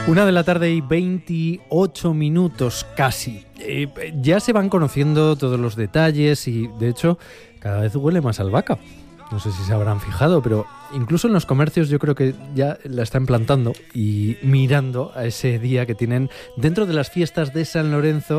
1:28 casi. Ya se van conociendo todos los detalles y, de hecho, cada vez huele más a albahaca. No sé si se habrán fijado, pero incluso en los comercios yo creo que ya la están plantando y mirando a ese día que tienen dentro de las fiestas de San Lorenzo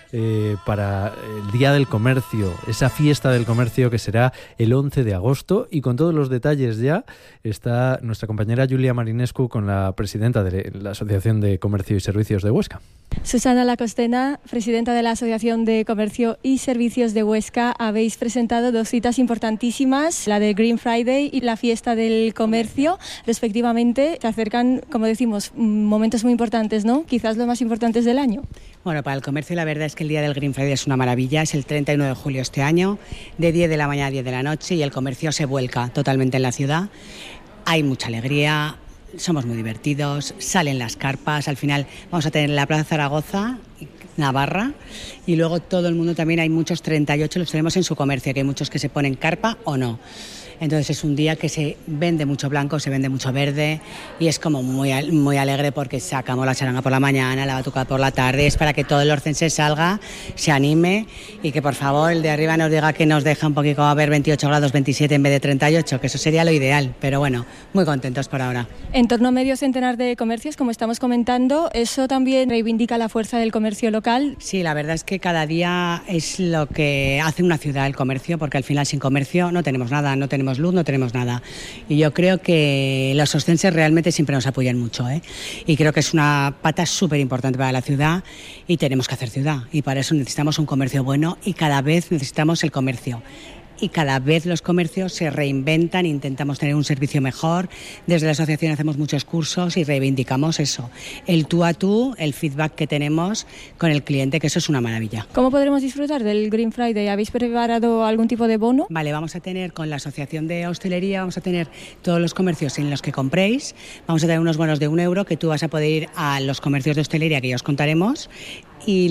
para el Día del Comercio, esa fiesta del comercio que será el 11 de agosto. Y con todos los detalles ya está nuestra compañera Julia Marinescu con la presidenta de la Asociación de Comercio y Servicios de Huesca. Susana Lacostena, presidenta de la Asociación de Comercio y Servicios de Huesca, habéis presentado dos citas importantísimas, la de Green Friday y la fiesta del comercio, respectivamente. Se acercan, como decimos, momentos muy importantes, ¿no? Quizás los más importantes del año. Bueno, para el comercio la verdad es que el día del Green Friday es una maravilla, es el 31 de julio este año, de 10 de la mañana a 10 de la noche, y el comercio se vuelca totalmente en la ciudad. Hay mucha alegría, somos muy divertidos, salen las carpas, al final vamos a tener la Plaza Zaragoza, Navarra, y luego todo el mundo también, hay muchos 38, los tenemos en su comercio, que hay muchos que se ponen carpa o no. Entonces es un día que se vende mucho blanco, se vende mucho verde y es como muy alegre porque sacamos la charanga por la mañana, la batuca por la tarde, es para que todo el orcense salga, se anime y que por favor el de arriba nos diga que nos deja un poquito a ver 28 grados, 27 en vez de 38, que eso sería lo ideal, pero bueno, muy contentos por ahora. En torno a medio centenar de comercios, como estamos comentando, ¿eso también reivindica la fuerza del comercio local? Sí, la verdad es que cada día es lo que hace una ciudad el comercio, porque al final sin comercio no tenemos nada, no tenemos luz, no tenemos nada. Y yo creo que los oscenses realmente siempre nos apoyan mucho, y creo que es una pata súper importante para la ciudad y tenemos que hacer ciudad. Y para eso necesitamos un comercio bueno y cada vez necesitamos el comercio. Y cada vez los comercios se reinventan, intentamos tener un servicio mejor. Desde la asociación hacemos muchos cursos y reivindicamos eso. El tú a tú, el feedback que tenemos con el cliente, que eso es una maravilla. ¿Cómo podremos disfrutar del Green Friday? ¿Habéis preparado algún tipo de bono? Vale, vamos a tener con la asociación de hostelería, vamos a tener todos los comercios en los que compréis. Vamos a tener unos bonos de €1 que tú vas a poder ir a los comercios de hostelería que ya os contaremos y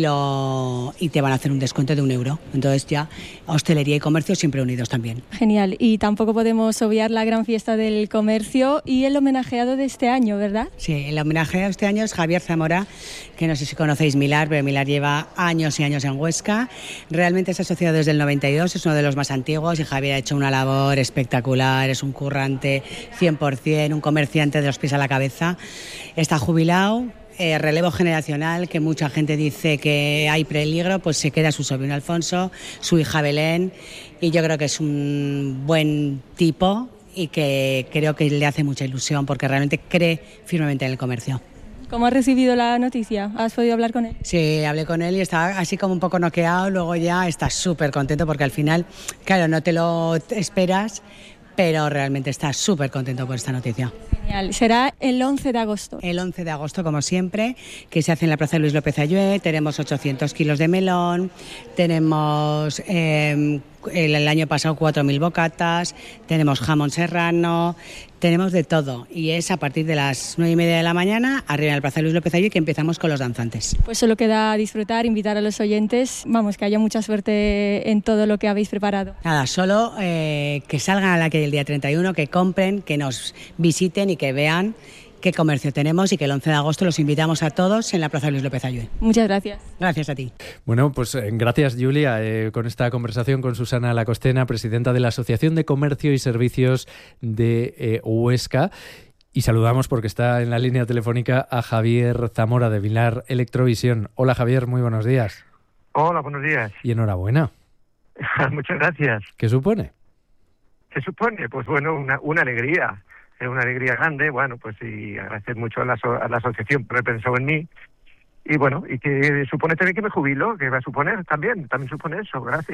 te van a hacer un descuento de €1. Entonces ya hostelería y comercio siempre unidos también. Genial. Y tampoco podemos obviar la gran fiesta del comercio y el homenajeado de este año, ¿verdad? Sí, el homenajeado de este año es Javier Zamora, que no sé si conocéis Milar, pero Milar lleva años y años en Huesca. Realmente es asociado desde el 92, es uno de los más antiguos y Javier ha hecho una labor espectacular, es un currante 100%, un comerciante de los pies a la cabeza. Está jubilado. Relevo generacional, que mucha gente dice que hay peligro, pues se queda su sobrino Alfonso, su hija Belén, y yo creo que es un buen tipo y que creo que le hace mucha ilusión porque realmente cree firmemente en el comercio. ¿Cómo has recibido la noticia? ¿Has podido hablar con él? Sí, hablé con él y estaba así como un poco noqueado, luego ya está súper contento porque al final, claro, no te lo esperas, pero realmente está súper contento por esta noticia. Genial. Será el 11 de agosto. El 11 de agosto, como siempre, que se hace en la Plaza Luis López Ayué. Tenemos 800 kilos de melón, tenemos el año pasado 4.000 bocatas, tenemos jamón serrano, tenemos de todo. Y es a partir de las 9:30 de la mañana, arriba en la Plaza Luis López Ayué, que empezamos con los danzantes. Pues solo queda disfrutar, invitar a los oyentes, vamos, que haya mucha suerte en todo lo que habéis preparado. Nada, solo que salgan a la calle el día 31, que compren, que nos visiten y que vean qué comercio tenemos y que el 11 de agosto los invitamos a todos en la Plaza Luis López Ayué. Muchas gracias. Gracias a ti. Bueno, pues gracias Julia con esta conversación con Susana Lacostena, presidenta de la Asociación de Comercio y Servicios de Huesca. Y saludamos porque está en la línea telefónica a Javier Zamora de Milar Electrovisión. Hola Javier, muy buenos días. Hola, buenos días. Y enhorabuena. Muchas gracias. ¿Qué supone? ¿Qué supone? Pues bueno, una alegría. Es una alegría grande, bueno, pues y agradecer mucho a la asociación por haber pensado en mí. Y bueno, y que supone también que me jubilo, que va a suponer también supone eso, gracias.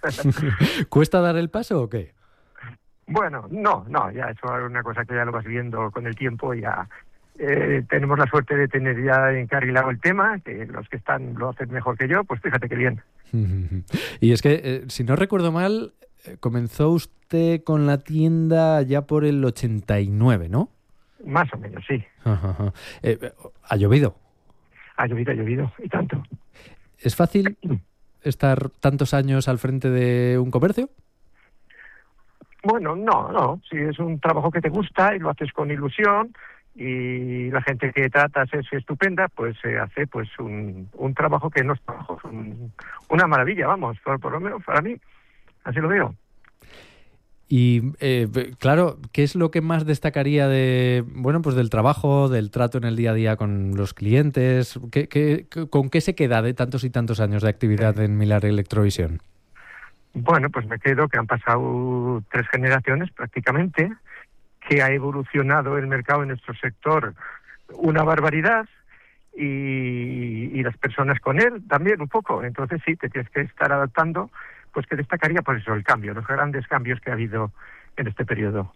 ¿Cuesta dar el paso o qué? Bueno, no, ya eso es una cosa que ya lo vas viendo con el tiempo, ya tenemos la suerte de tener ya encarrilado el tema, que los que están lo hacen mejor que yo, pues fíjate qué bien. Y es que, si no recuerdo mal, comenzó usted con la tienda ya por el 89, ¿no? Más o menos, sí. ¿Ha llovido? Ha llovido, y tanto. ¿Es fácil estar tantos años al frente de un comercio? Bueno, no. Si es un trabajo que te gusta y lo haces con ilusión y la gente que tratas es estupenda, pues se hace pues un trabajo que no es trabajo, es una maravilla, vamos, por lo menos para mí, así lo veo. Y claro, ¿qué es lo que más destacaría del trabajo, del trato en el día a día con los clientes? ¿Con qué se queda de tantos y tantos años de actividad en Millar Electrovisión? Bueno, pues me quedo que han pasado 3 generaciones prácticamente, que ha evolucionado el mercado en nuestro sector una barbaridad y las personas con él también un poco. Entonces sí, te tienes que estar adaptando. Pues que destacaría por eso el cambio, los grandes cambios que ha habido en este periodo.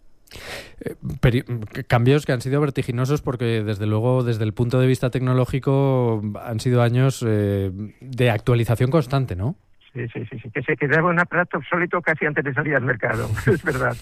Cambios que han sido vertiginosos porque desde luego desde el punto de vista tecnológico han sido años de actualización constante, ¿no? Sí, que se quedaba un aparato obsoleto casi antes de salir al mercado, es verdad.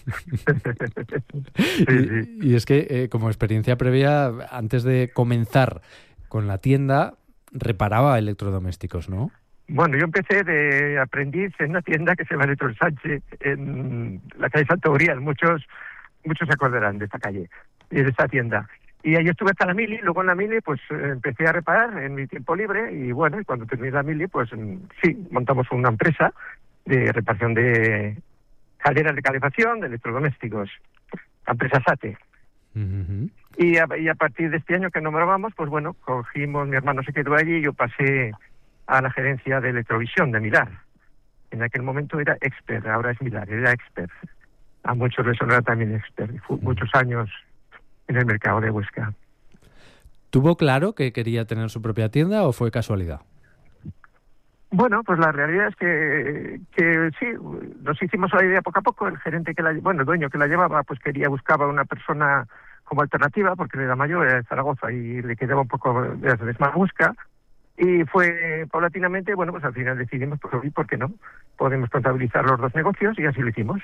Y es que como experiencia previa, antes de comenzar con la tienda, reparaba electrodomésticos, ¿no? Bueno, yo empecé de aprendiz en una tienda que se llama Electroensanche, en la calle Santo Uriel. Muchos se acordarán de esta calle y de esta tienda. Y ahí estuve hasta la mili, luego en la mili pues empecé a reparar en mi tiempo libre y bueno, y cuando terminé la mili pues sí, montamos una empresa de reparación de calderas de calefacción, de electrodomésticos, la empresa SATE. Uh-huh. Y a partir de este año que nombrábamos, pues bueno, cogimos, mi hermano se quedó allí y yo pasé a la gerencia de Electrovisión de Millar. En aquel momento era Expert, ahora es Millar, era Expert. A muchos les sonará también Expert. Fue muchos años en el mercado de Huesca. ¿Tuvo claro que quería tener su propia tienda o fue casualidad? Bueno, pues la realidad es que sí, nos hicimos la idea poco a poco. El gerente el dueño que la llevaba, pues buscaba una persona como alternativa, porque era mayor, era de Zaragoza y le quedaba un poco de Busca. Y fue paulatinamente, bueno, pues al final decidimos, pues, ¿por qué no? Podemos contabilizar los 2 negocios y así lo hicimos.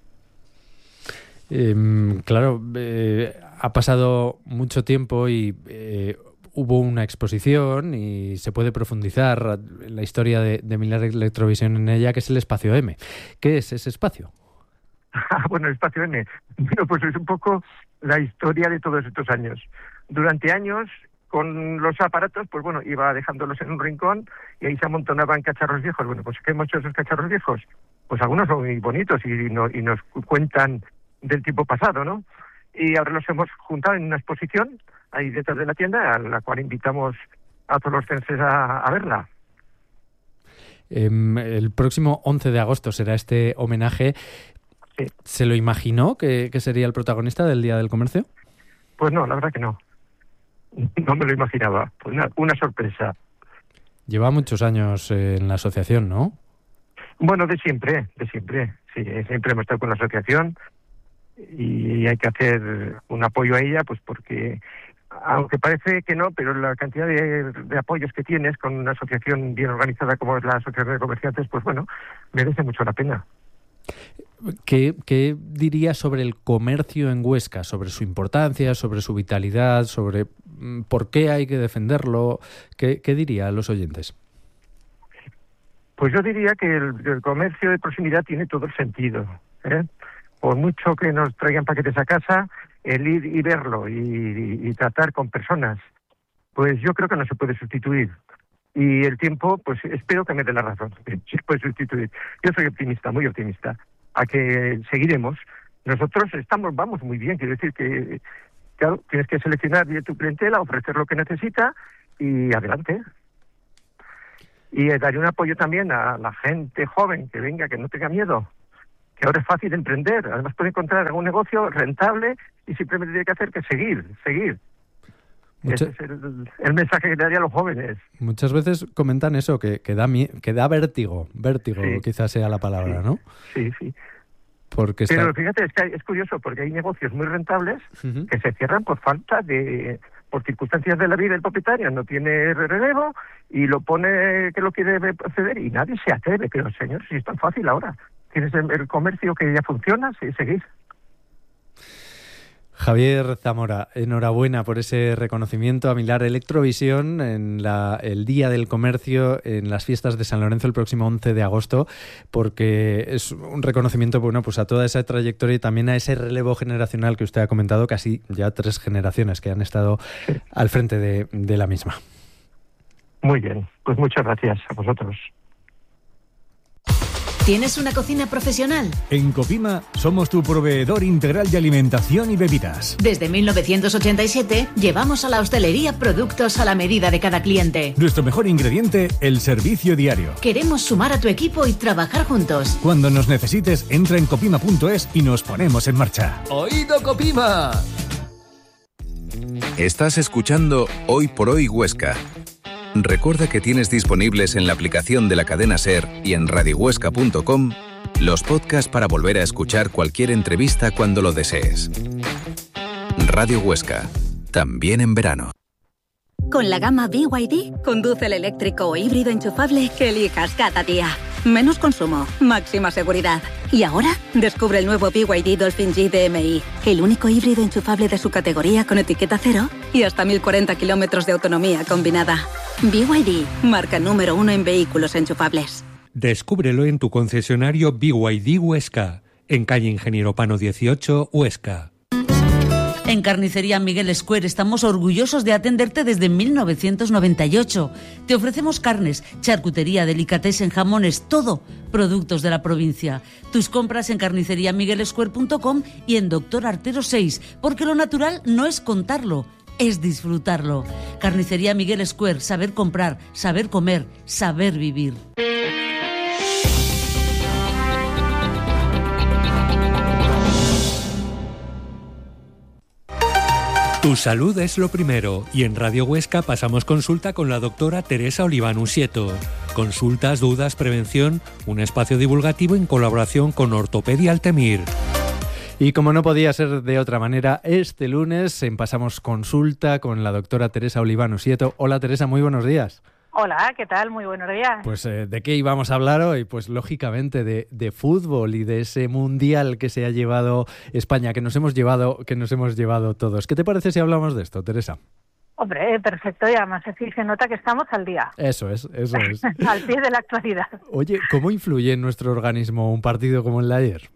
Claro, ha pasado mucho tiempo y hubo una exposición y se puede profundizar en la historia de Millar Electrovisión en ella, que es el Espacio M. ¿Qué es ese espacio? Bueno, el Espacio M, bueno, pues es un poco la historia de todos estos años. Durante años, con los aparatos, pues bueno, iba dejándolos en un rincón y ahí se amontonaban cacharros viejos. Bueno, pues ¿qué hemos hecho esos cacharros viejos? Pues algunos son muy bonitos y nos cuentan del tiempo pasado, ¿no? Y ahora los hemos juntado en una exposición ahí detrás de la tienda, a la cual invitamos a todos los censes a verla. El próximo 11 de agosto será este homenaje. Sí. ¿Se lo imaginó que sería el protagonista del Día del Comercio? Pues no, la verdad que no. No me lo imaginaba. Pues una sorpresa. Lleva muchos años en la asociación, ¿no? Bueno, de siempre. Sí, siempre hemos estado con la asociación y hay que hacer un apoyo a ella, pues porque, aunque parece que no, pero la cantidad de apoyos que tienes con una asociación bien organizada como es la Asociación de Comerciantes, pues bueno, merece mucho la pena. ¿Qué diría sobre el comercio en Huesca? Sobre su importancia, sobre su vitalidad, sobre por qué hay que defenderlo. ¿Qué diría a los oyentes? Pues yo diría que el comercio de proximidad tiene todo el sentido, ¿eh? Por mucho que nos traigan paquetes a casa, el ir y verlo y tratar con personas, pues yo creo que no se puede sustituir. Y el tiempo, pues espero que me dé la razón. Sí puede sustituir. Yo soy optimista, muy optimista, a que seguiremos. Nosotros vamos muy bien, quiero decir que, claro, tienes que seleccionar bien tu clientela, ofrecer lo que necesita y adelante. Y daré un apoyo también a la gente joven que venga, que no tenga miedo, que ahora es fácil emprender. Además puede encontrar algún negocio rentable y simplemente tiene que hacer que seguir. Ese es el mensaje que le daría a los jóvenes. Muchas veces comentan eso, que da vértigo. Vértigo, sí. Quizás sea la palabra, sí. ¿no? Sí. Porque pero fíjate, es curioso, porque hay negocios muy rentables que se cierran por falta por circunstancias de la vida del propietario, no tiene relevo y lo pone que lo quiere proceder y nadie se atreve. Pero señor, si es tan fácil ahora, tienes el comercio que ya funciona, sí, seguís. Javier Zamora, enhorabuena por ese reconocimiento a Millar Electrovisión en el Día del Comercio en las fiestas de San Lorenzo el próximo 11 de agosto, porque es un reconocimiento pues a toda esa trayectoria y también a ese relevo generacional que usted ha comentado, casi ya 3 generaciones que han estado al frente de la misma. Muy bien, pues muchas gracias a vosotros. ¿Tienes una cocina profesional? En Copima somos tu proveedor integral de alimentación y bebidas. Desde 1987 llevamos a la hostelería productos a la medida de cada cliente. Nuestro mejor ingrediente, el servicio diario. Queremos sumar a tu equipo y trabajar juntos. Cuando nos necesites, entra en copima.es y nos ponemos en marcha. ¡Oído, Copima! Estás escuchando Hoy por Hoy Huesca. Recuerda que tienes disponibles en la aplicación de la cadena SER y en radiohuesca.com los podcasts para volver a escuchar cualquier entrevista cuando lo desees. Radio Huesca, también en verano. Con la gama BYD, conduce el eléctrico o híbrido enchufable que elijas cada día. Menos consumo, máxima seguridad. Y ahora, descubre el nuevo BYD Dolphin G DMI, el único híbrido enchufable de su categoría con etiqueta cero y hasta 1040 kilómetros de autonomía combinada. BYD, marca número 1 en vehículos enchufables. Descúbrelo en tu concesionario BYD Huesca, en calle Ingeniero Pano 18, Huesca. En Carnicería Miguel Square estamos orgullosos de atenderte desde 1998. Te ofrecemos carnes, charcutería, delicatessen, jamones, todo, productos de la provincia. Tus compras en carniceriamiguelsquare.com y en Doctor Artero 6, porque lo natural no es contarlo, es disfrutarlo. Carnicería Miguel Square, saber comprar, saber comer, saber vivir. Tu salud es lo primero y en Radio Huesca pasamos consulta con la doctora Teresa Oliván Usieto. Consultas, dudas, prevención, un espacio divulgativo en colaboración con Ortopedia Altemir. Y como no podía ser de otra manera, este lunes pasamos consulta con la doctora Teresa Oliván Usieto. Hola Teresa, muy buenos días. Hola, ¿qué tal? Muy buenos días. Pues ¿de qué íbamos a hablar hoy? Pues lógicamente de fútbol y de ese mundial que se ha llevado España, que nos hemos llevado todos. ¿Qué te parece si hablamos de esto, Teresa? Hombre, perfecto, y además así se nota que estamos al día. Eso es. Al pie de la actualidad. Oye, ¿cómo influye en nuestro organismo un partido como el de ayer?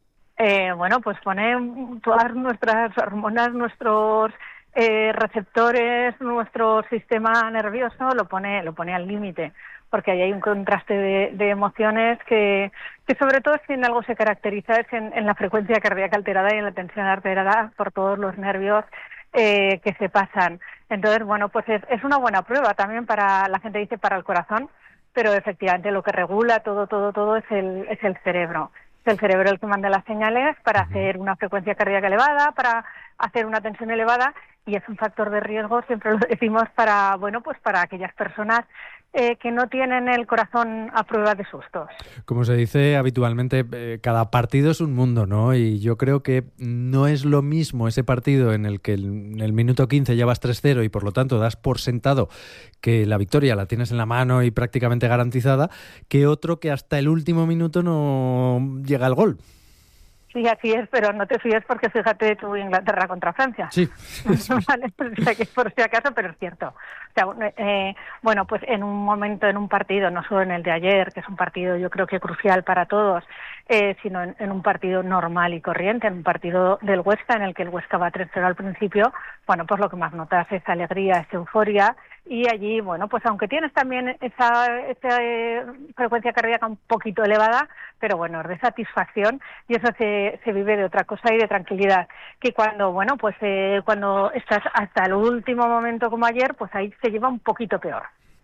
Bueno, pues pone todas nuestras hormonas, nuestros receptores, nuestro sistema nervioso lo pone al límite, porque ahí hay un contraste de emociones que sobre todo si en algo se caracteriza es en la frecuencia cardíaca alterada y en la tensión alterada por todos los nervios que se pasan. Entonces, bueno, pues es una buena prueba también para, la gente dice para el corazón, pero efectivamente lo que regula todo es el cerebro. Es el cerebro el que manda las señales para hacer una frecuencia cardíaca elevada, para hacer una tensión elevada, y es un factor de riesgo, siempre lo decimos, para aquellas personas que no tienen el corazón a prueba de sustos. Como se dice habitualmente, cada partido es un mundo, ¿no? Y yo creo que no es lo mismo ese partido en el que en el minuto 15 ya vas 3-0 y por lo tanto das por sentado que la victoria la tienes en la mano y prácticamente garantizada, que otro que hasta el último minuto no llega al gol. Sí, así es, pero no te fíes porque fíjate tú Inglaterra contra Francia. Sí. Vale, por si acaso, pero es cierto. O sea, bueno, pues en un momento, en un partido, no solo en el de ayer, que es un partido yo creo que crucial para todos, sino en un partido normal y corriente, en un partido del Huesca, en el que el Huesca va 3-0 al principio, bueno, pues lo que más notas es alegría, es euforia, y allí, bueno, pues aunque tienes también esa frecuencia cardíaca un poquito elevada, pero bueno, es de satisfacción, y eso se vive de otra cosa y de tranquilidad, que cuando, bueno, pues cuando estás hasta el último momento como ayer, pues ahí se lleva un poquito peor.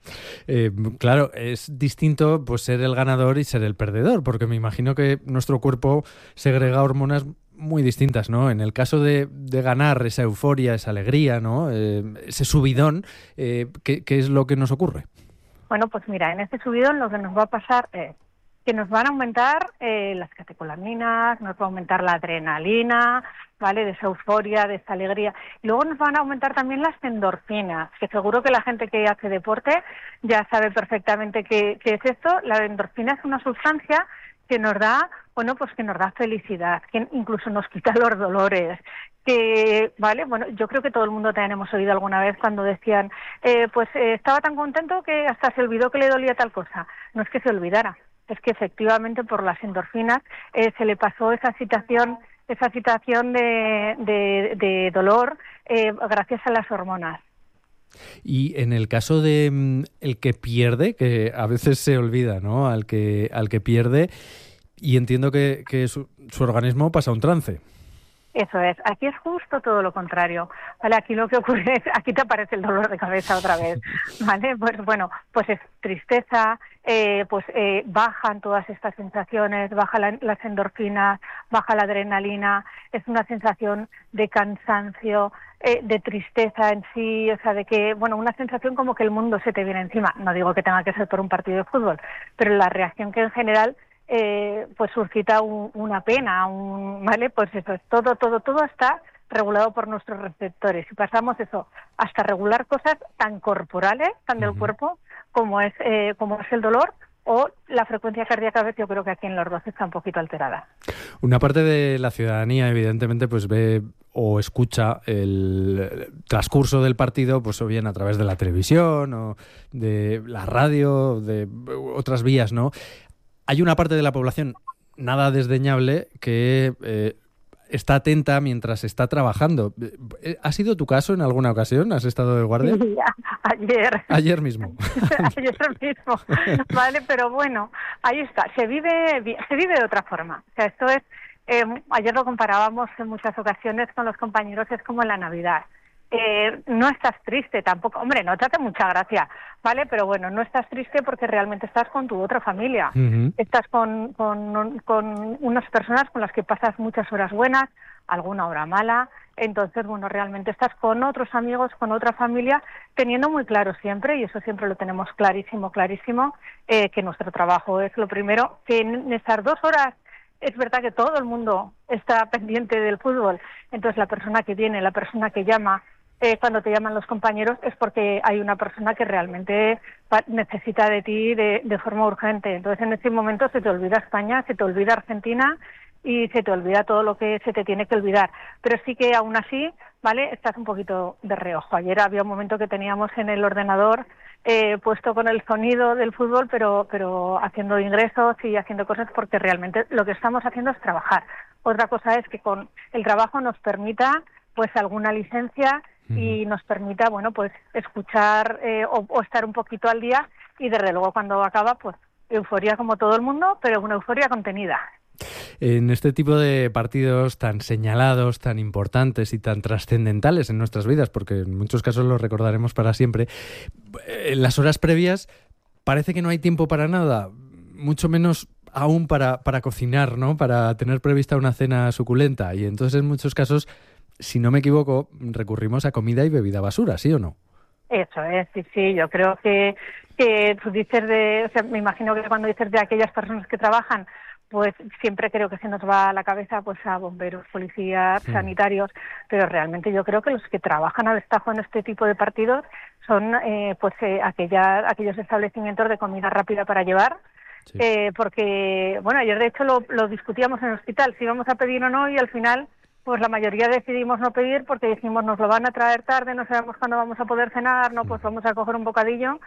Claro, es distinto pues ser el ganador y ser el perdedor, porque me imagino que nuestro cuerpo segrega hormonas muy distintas, ¿no? En el caso de ganar, esa euforia, esa alegría, ¿no? Ese subidón, ¿qué es lo que nos ocurre? Bueno, pues mira, en este subidón lo que nos va a pasar es que nos van a aumentar las catecolaminas, nos va a aumentar la adrenalina, ¿vale? De esa euforia, de esa alegría. Y luego nos van a aumentar también las endorfinas, que seguro que la gente que hace deporte ya sabe perfectamente qué es esto. La endorfina es una sustancia que nos da, bueno, pues que nos da felicidad, que incluso nos quita los dolores, que, vale, bueno, yo creo que todo el mundo también hemos oído alguna vez cuando decían, estaba tan contento que hasta se olvidó que le dolía tal cosa. No es que se olvidara, es que efectivamente por las endorfinas se le pasó esa situación de dolor gracias a las hormonas. Y en el caso de el que pierde, que a veces se olvida, ¿no? Al que pierde, y entiendo que su organismo pasa un trance. Eso es. Aquí es justo todo lo contrario. Vale, aquí lo que ocurre es, aquí te aparece el dolor de cabeza otra vez. Vale, pues bueno, pues es tristeza, bajan todas estas sensaciones, bajan las endorfinas, baja la adrenalina, es una sensación de cansancio, de tristeza en sí, o sea, de que, bueno, una sensación como que el mundo se te viene encima. No digo que tenga que ser por un partido de fútbol, pero la reacción que en general pues suscita una pena, ¿vale? Pues eso es todo está regulado por nuestros receptores y pasamos eso hasta regular cosas tan corporales, tan del cuerpo como es el dolor o la frecuencia cardíaca. A veces yo creo que aquí en los dos está un poquito alterada. Una parte de la ciudadanía evidentemente pues ve o escucha el transcurso del partido, pues o bien a través de la televisión o de la radio, de otras vías, ¿no? Hay una parte de la población nada desdeñable que está atenta mientras está trabajando. ¿Ha sido tu caso en alguna ocasión? ¿Has estado de guardia? Sí, ayer. Ayer mismo. Ayer mismo. Vale, pero bueno, ahí está. Se vive de otra forma. O sea, esto es... ayer lo comparábamos en muchas ocasiones con los compañeros, es como en la Navidad. No estás triste tampoco, hombre, no te hace mucha gracia, ¿vale? Pero bueno, no estás triste porque realmente estás con tu otra familia, estás con unas personas con las que pasas muchas horas buenas, alguna hora mala, entonces, bueno, realmente estás con otros amigos, con otra familia, teniendo muy claro siempre, y eso siempre lo tenemos clarísimo, que nuestro trabajo es lo primero, que en estas 2 horas es verdad que todo el mundo está pendiente del fútbol, entonces la persona que viene, la persona que llama, cuando te llaman los compañeros es porque hay una persona que realmente necesita de ti de forma urgente. Entonces en ese momento se te olvida España, se te olvida Argentina y se te olvida todo lo que se te tiene que olvidar. Pero sí que aún así, ¿vale? Estás un poquito de reojo. Ayer había un momento que teníamos en el ordenador puesto con el sonido del fútbol, pero haciendo ingresos y haciendo cosas porque realmente lo que estamos haciendo es trabajar. Otra cosa es que con el trabajo nos permita pues alguna licencia y nos permita, bueno, pues escuchar o estar un poquito al día y desde luego cuando acaba, pues euforia como todo el mundo, pero una euforia contenida. En este tipo de partidos tan señalados, tan importantes y tan trascendentales en nuestras vidas, porque en muchos casos los recordaremos para siempre, en las horas previas parece que no hay tiempo para nada, mucho menos aún para cocinar, ¿no? Para tener prevista una cena suculenta. Y entonces en muchos casos, si no me equivoco, recurrimos a comida y bebida basura, ¿sí o no? Eso es, sí, yo creo que tú dices o sea, me imagino que cuando dices de aquellas personas que trabajan, pues siempre creo que se nos va a la cabeza pues a bomberos, policías, sanitarios, pero realmente yo creo que los que trabajan a destajo en este tipo de partidos son aquellos establecimientos de comida rápida para llevar, porque, bueno, ayer de hecho lo discutíamos en el hospital, si íbamos a pedir o no, y al final pues la mayoría decidimos no pedir porque dijimos nos lo van a traer tarde, no sabemos cuándo vamos a poder cenar, no, pues vamos a coger un bocadillo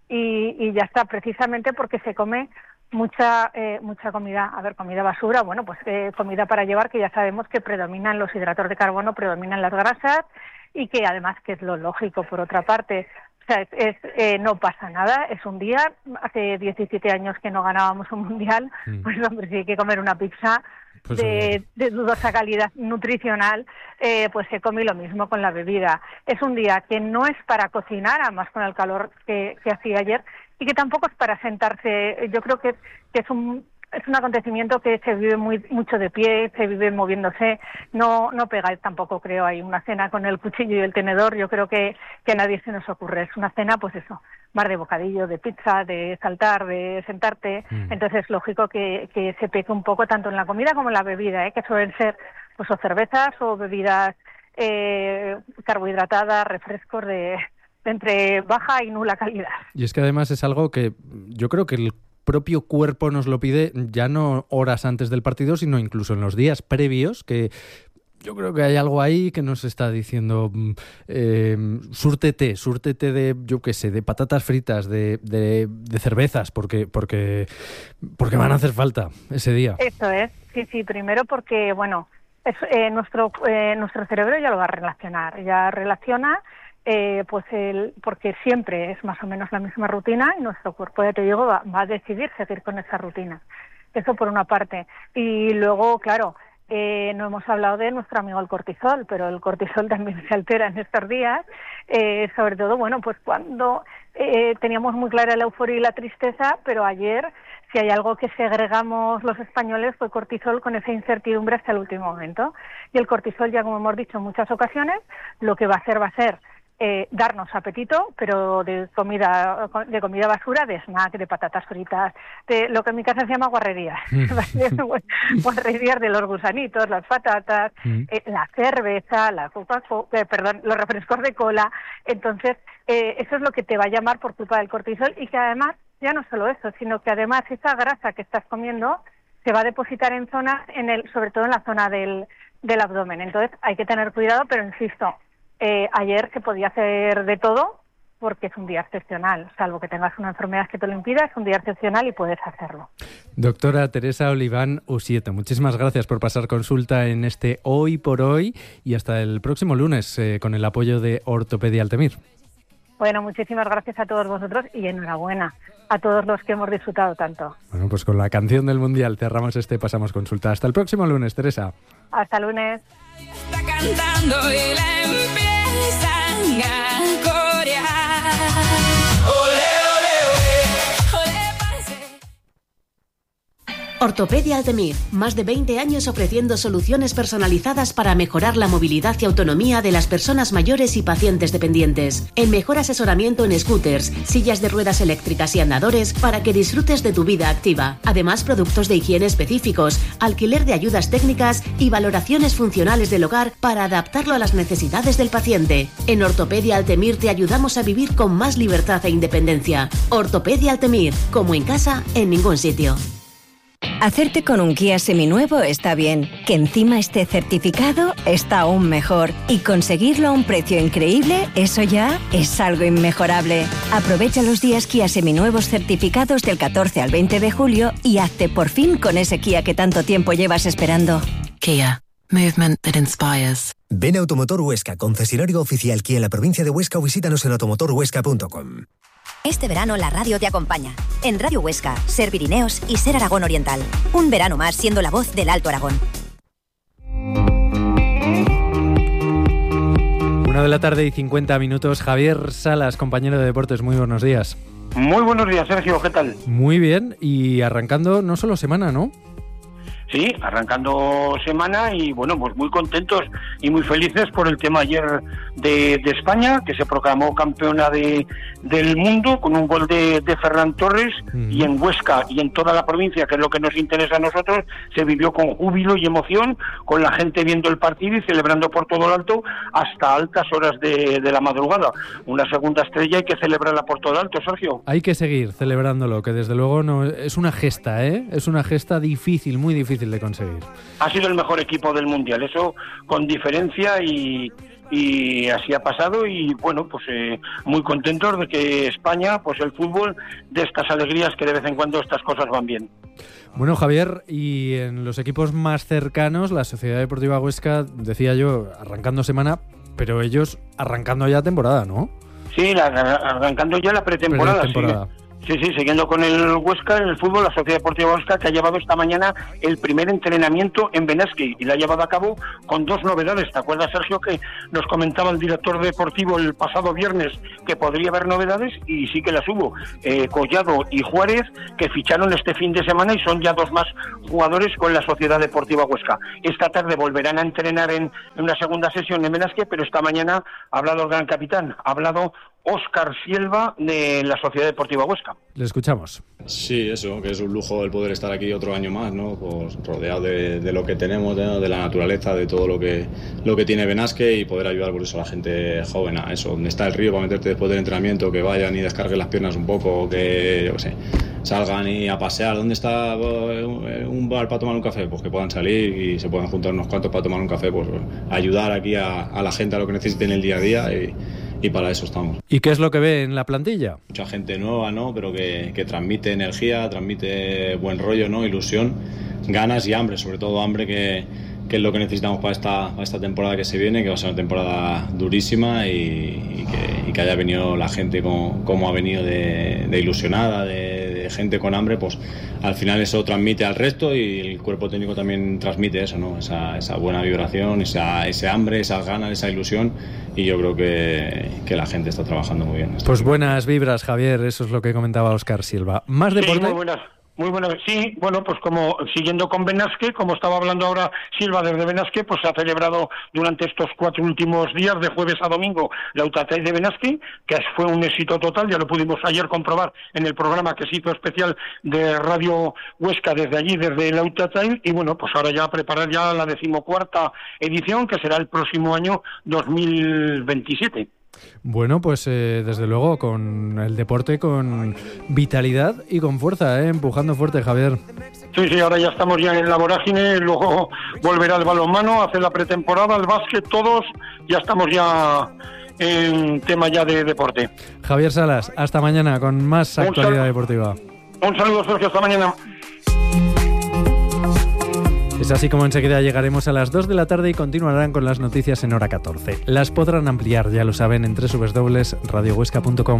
y ya está, precisamente porque se come mucha comida, comida basura, bueno, pues comida para llevar, que ya sabemos que predominan los hidratos de carbono, predominan las grasas y que además, que es lo lógico por otra parte, o sea, no pasa nada, es un día, hace 17 años que no ganábamos un mundial, pues hombre, si hay que comer una pizza pues de dudosa calidad nutricional, pues se come lo mismo con la bebida. Es un día que no es para cocinar, además con el calor que hacía ayer, y que tampoco es para sentarse. Yo creo que es un acontecimiento que se vive mucho de pie, se vive moviéndose, no pega tampoco, creo, hay una cena con el cuchillo y el tenedor, yo creo que a nadie se nos ocurre, es una cena, pues eso, más de bocadillo, de pizza, de saltar, de sentarte, entonces es lógico que se peque un poco tanto en la comida como en la bebida, que suelen ser pues o cervezas o bebidas carbohidratadas, refrescos de entre baja y nula calidad. Y es que además es algo que yo creo que el propio cuerpo nos lo pide, ya no horas antes del partido, sino incluso en los días previos, que yo creo que hay algo ahí que nos está diciendo súrtete de, yo qué sé, de patatas fritas, de cervezas, porque van a hacer falta ese día. Eso es, sí, primero porque, bueno, nuestro cerebro ya lo va a relacionar, porque siempre es más o menos la misma rutina y nuestro cuerpo, ya te digo, va a decidir seguir con esa rutina. Eso por una parte. Y luego, claro, no hemos hablado de nuestro amigo el cortisol, pero el cortisol también se altera en estos días, sobre todo, bueno, pues cuando teníamos muy clara la euforia y la tristeza, pero ayer, si hay algo que segregamos los españoles, fue cortisol con esa incertidumbre hasta el último momento. Y el cortisol, ya como hemos dicho en muchas ocasiones, lo que va a hacer darnos apetito, pero de comida basura, de snack, de patatas fritas, de lo que en mi casa se llama guarrerías, guarrerías de los gusanitos, las patatas, la cerveza, los refrescos de cola. Entonces, eso es lo que te va a llamar por culpa del cortisol, y que además, ya no solo eso, sino que además esa grasa que estás comiendo se va a depositar en zonas, sobre todo en la zona del abdomen. Entonces, hay que tener cuidado, pero insisto, ayer se podía hacer de todo porque es un día excepcional, salvo que tengas una enfermedad que te lo impida, es un día excepcional y puedes hacerlo. Doctora Teresa Oliván Usieto, muchísimas gracias por pasar consulta en este Hoy por Hoy, y hasta el próximo lunes con el apoyo de Ortopedia Altemir. Bueno, muchísimas gracias a todos vosotros y enhorabuena a todos los que hemos disfrutado tanto. Bueno, pues con la canción del Mundial cerramos Pasamos Consulta. Hasta el próximo lunes, Teresa. Hasta lunes. Está cantando y la empiezan a corear. Ole, ole, ole, ole, parce. Ortopedia Altemir, más de 20 años ofreciendo soluciones personalizadas para mejorar la movilidad y autonomía de las personas mayores y pacientes dependientes. El mejor asesoramiento en scooters, sillas de ruedas eléctricas y andadores para que disfrutes de tu vida activa. Además, productos de higiene específicos, alquiler de ayudas técnicas y valoraciones funcionales del hogar para adaptarlo a las necesidades del paciente. En Ortopedia Altemir te ayudamos a vivir con más libertad e independencia. Ortopedia Altemir, como en casa, en ningún sitio. Hacerte con un Kia seminuevo está bien, que encima esté certificado está aún mejor, y conseguirlo a un precio increíble, eso ya es algo inmejorable. Aprovecha los días Kia seminuevos certificados del 14 al 20 de julio y hazte por fin con ese Kia que tanto tiempo llevas esperando. Kia. Movement that inspires. Ven a Automotor Huesca, concesionario oficial Kia en la provincia de Huesca, o visítanos en automotorhuesca.com. Este verano la radio te acompaña. En Radio Huesca, Ser Pirineos y Ser Aragón Oriental. Un verano más siendo la voz del Alto Aragón. 1:50 p.m. Javier Salas, compañero de deportes, muy buenos días. Muy buenos días, Sergio, ¿qué tal? Muy bien, y arrancando no solo semana, ¿no? Sí, arrancando semana y bueno, pues muy contentos y muy felices por el tema ayer de España, que se proclamó campeona del mundo con un gol de Ferran Torres, y en Huesca y en toda la provincia, que es lo que nos interesa a nosotros, se vivió con júbilo y emoción, con la gente viendo el partido y celebrando por todo lo alto hasta altas horas de la madrugada. Una segunda estrella hay que celebrarla por todo lo alto, Sergio. Hay que seguir celebrándolo, que desde luego no es una gesta, es una gesta difícil, muy difícil de conseguir. Ha sido el mejor equipo del Mundial, eso con diferencia, y así ha pasado, y bueno, pues muy contentos de que España, pues el fútbol, de estas alegrías que de vez en cuando estas cosas van bien. Bueno, Javier, y en los equipos más cercanos, la Sociedad Deportiva Huesca, decía yo, arrancando semana, pero ellos arrancando ya temporada, ¿no? Sí, arrancando ya la pretemporada. Sí, siguiendo con el Huesca, en el fútbol, la Sociedad Deportiva Huesca, que ha llevado esta mañana el primer entrenamiento en Benasque, y la ha llevado a cabo con dos novedades. ¿Te acuerdas, Sergio, que nos comentaba el director deportivo el pasado viernes que podría haber novedades? Y sí que las hubo. Collado y Juárez, que ficharon este fin de semana, y son ya dos más jugadores con la Sociedad Deportiva Huesca. Esta tarde volverán a entrenar en una segunda sesión en Benasque, pero esta mañana ha hablado el gran capitán, ha hablado Óscar Silva de la Sociedad Deportiva Huesca. Le escuchamos. Sí, eso, que es un lujo el poder estar aquí otro año más, ¿no? Pues rodeado de lo que tenemos, de la naturaleza, de todo lo que tiene Benasque, y poder ayudar por eso a la gente joven a eso, donde está el río para meterte después del entrenamiento, que vayan y descarguen las piernas un poco, que yo qué sé, salgan y a pasear. ¿Dónde está un bar para tomar un café? Pues que puedan salir y se puedan juntar unos cuantos para tomar un café, pues ayudar aquí a la gente a lo que necesiten el día a día y para eso estamos. ¿Y qué es lo que ve en la plantilla? Mucha gente nueva, ¿no? Pero que transmite energía, transmite buen rollo, ¿no? Ilusión, ganas y hambre, sobre todo hambre, que es lo que necesitamos para esta temporada que se viene, que va a ser una temporada durísima y que haya venido la gente como ha venido de ilusionada, de gente con hambre, pues al final eso transmite al resto y el cuerpo técnico también transmite eso, ¿no? Esa buena vibración, ese hambre, esas ganas, esa ilusión, y yo creo que la gente está trabajando muy bien. Pues buenas vibras, Javier, eso es lo que comentaba Óscar Silva. Más deporte. Sí, muy buenas. Sí, bueno, pues como siguiendo con Benasque, como estaba hablando ahora Silva desde Benasque, pues se ha celebrado durante estos 4 últimos días, de jueves a domingo, la Utatai de Benasque, que fue un éxito total, ya lo pudimos ayer comprobar en el programa que se hizo especial de Radio Huesca desde allí, desde la Utatai, y bueno, pues ahora ya preparar ya la 14ª edición, que será el próximo año 2027. Bueno, pues desde luego con el deporte con vitalidad y con fuerza, empujando fuerte, Javier. Sí, ahora ya estamos ya en la vorágine, luego volverá el balonmano, hace la pretemporada, el básquet, todos, ya estamos ya en tema ya de deporte. Javier Salas, hasta mañana con más actualidad deportiva. Un saludo, Sergio, hasta mañana. Es así como enseguida llegaremos a las 2 de la tarde y continuarán con las noticias en hora 14. Las podrán ampliar, ya lo saben, en www.radiohuesca.com.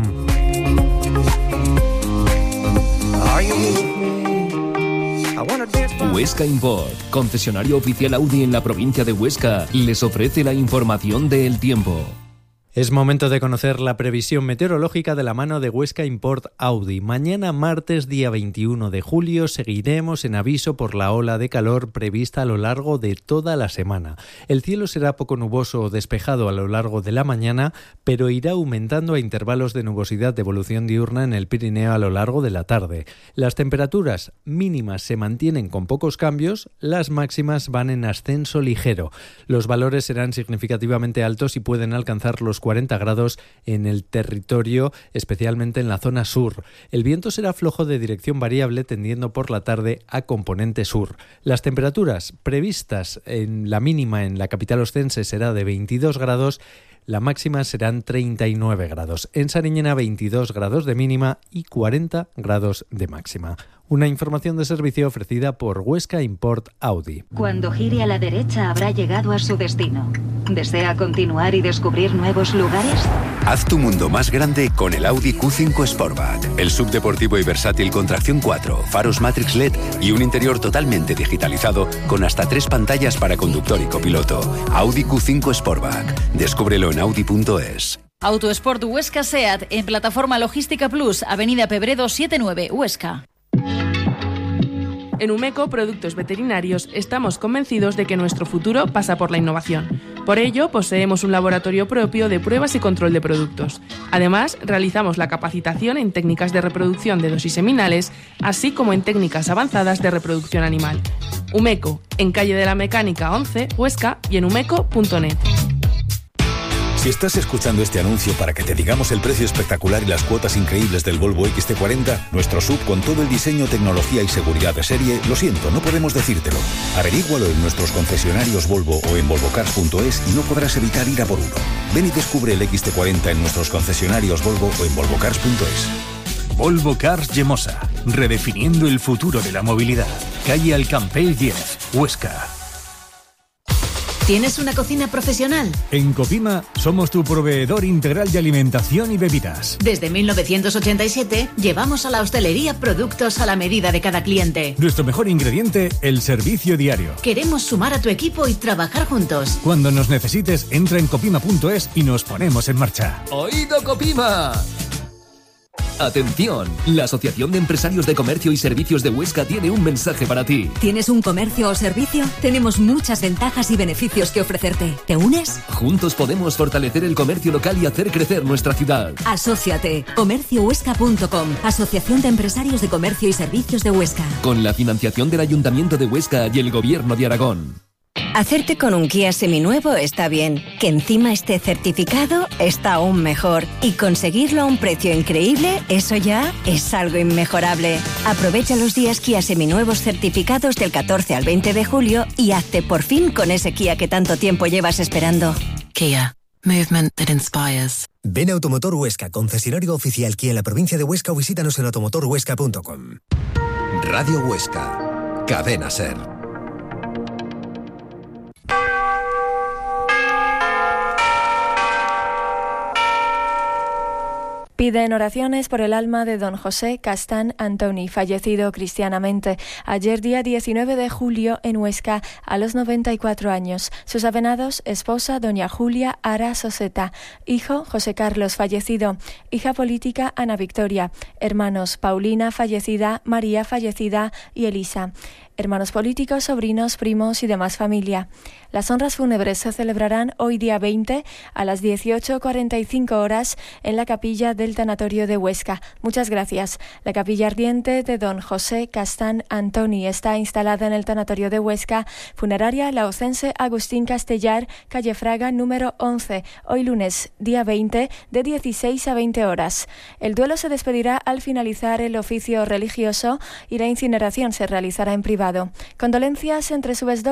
Huesca Import, concesionario oficial Audi en la provincia de Huesca, les ofrece la información del tiempo. Es momento de conocer la previsión meteorológica de la mano de Huesca Import Audi. Mañana martes, día 21 de julio, seguiremos en aviso por la ola de calor prevista a lo largo de toda la semana. El cielo será poco nuboso o despejado a lo largo de la mañana, pero irá aumentando a intervalos de nubosidad de evolución diurna en el Pirineo a lo largo de la tarde. Las temperaturas mínimas se mantienen con pocos cambios, las máximas van en ascenso ligero. Los valores serán significativamente altos y pueden alcanzar los 40 grados en el territorio, especialmente en la zona sur. El viento será flojo de dirección variable, tendiendo por la tarde a componente sur. Las temperaturas previstas en la mínima en la capital oscense será de 22 grados, la máxima serán 39 grados. En Sariñena 22 grados de mínima y 40 grados de máxima. Una información de servicio ofrecida por Huesca Import Audi. Cuando gire a la derecha habrá llegado a su destino. ¿Desea continuar y descubrir nuevos lugares? Haz tu mundo más grande con el Audi Q5 Sportback. El subdeportivo y versátil con tracción 4, faros Matrix LED y un interior totalmente digitalizado con hasta 3 pantallas para conductor y copiloto. Audi Q5 Sportback. Descúbrelo en audi.es. Autosport Huesca SEAT en Plataforma Logística Plus, Avenida Pebredo 79, Huesca. En Umeco Productos Veterinarios estamos convencidos de que nuestro futuro pasa por la innovación. Por ello, poseemos un laboratorio propio de pruebas y control de productos. Además, realizamos la capacitación en técnicas de reproducción de dosis seminales, así como en técnicas avanzadas de reproducción animal. Umeco, en Calle de la Mecánica 11, Huesca, y en umeco.net. Si estás escuchando este anuncio para que te digamos el precio espectacular y las cuotas increíbles del Volvo XT40, nuestro SUV con todo el diseño, tecnología y seguridad de serie, lo siento, no podemos decírtelo. Averígualo en nuestros concesionarios Volvo o en volvocars.es y no podrás evitar ir a por uno. Ven y descubre el XT40 en nuestros concesionarios Volvo o en volvocars.es. Volvo Cars Llemosa, redefiniendo el futuro de la movilidad. Calle Alcampell 10, Huesca. ¿Tienes una cocina profesional? En Copima somos tu proveedor integral de alimentación y bebidas. Desde 1987 llevamos a la hostelería productos a la medida de cada cliente. Nuestro mejor ingrediente, el servicio diario. Queremos sumar a tu equipo y trabajar juntos. Cuando nos necesites, entra en copima.es y nos ponemos en marcha. ¡Oído Copima! Atención, la Asociación de Empresarios de Comercio y Servicios de Huesca tiene un mensaje para ti. ¿Tienes un comercio o servicio? Tenemos muchas ventajas y beneficios que ofrecerte. ¿Te unes? Juntos podemos fortalecer el comercio local y hacer crecer nuestra ciudad. Asóciate. Comerciohuesca.com, Asociación de Empresarios de Comercio y Servicios de Huesca. Con la financiación del Ayuntamiento de Huesca y el Gobierno de Aragón. Hacerte con un Kia seminuevo está bien, que encima esté certificado está aún mejor, y conseguirlo a un precio increíble, eso ya es algo inmejorable. Aprovecha los días Kia seminuevos certificados del 14 al 20 de julio y hazte por fin con ese Kia que tanto tiempo llevas esperando. Kia. Movement that inspires. Ven a Automotor Huesca, concesionario oficial Kia en la provincia de Huesca, o visítanos en automotorhuesca.com. Radio Huesca. Cadena SER. Piden oraciones por el alma de don José Castán Antoni, fallecido cristianamente ayer día 19 de julio en Huesca a los 94 años. Sus avenados, esposa doña Julia Ara Soseta, hijo José Carlos, fallecido, hija política Ana Victoria, hermanos Paulina, fallecida, María, fallecida y Elisa. Hermanos políticos, sobrinos, primos y demás familia. Las honras fúnebres se celebrarán hoy día 20 a las 18:45 horas en la capilla del tanatorio de Huesca. Muchas gracias. La capilla ardiente de don José Castán Antoni está instalada en el tanatorio de Huesca, funeraria laocense Agustín Castellar, calle Fraga número 11, hoy lunes, día 20, de 16 a 20 horas. El duelo se despedirá al finalizar el oficio religioso y la incineración se realizará en privado. Condolencias entre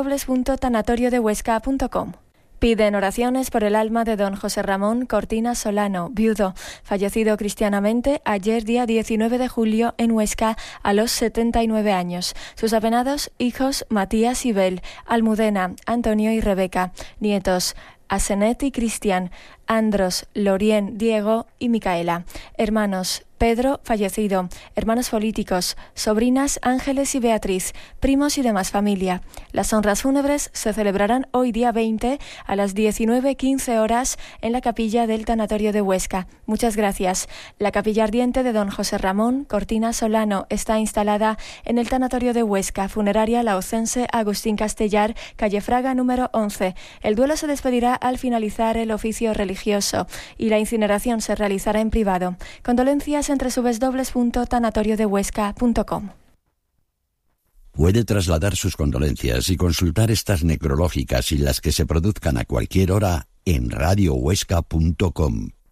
www.tanatoriodehuesca.com. Piden oraciones por el alma de don José Ramón Cortina Solano, viudo, fallecido cristianamente ayer día 19 de julio en Huesca a los 79 años. Sus avenados, hijos Matías y Bel, Almudena, Antonio y Rebeca, nietos Asenet y Cristian, Andros, Lorien, Diego y Micaela, hermanos Pedro, fallecido, hermanos políticos, sobrinas Ángeles y Beatriz, primos y demás familia. Las honras fúnebres se celebrarán hoy día 20 a las 19:15 horas en la capilla del tanatorio de Huesca. Muchas gracias. La capilla ardiente de don José Ramón Cortina Solano está instalada en el tanatorio de Huesca, funeraria laocense Agustín Castellar, calle Fraga número 11. El duelo se despedirá al finalizar el oficio religioso y la incineración se realizará en privado. Condolencias entre www.tanatoriodehuesca.com. Puede trasladar sus condolencias y consultar estas necrológicas y las que se produzcan a cualquier hora en radiohuesca.com.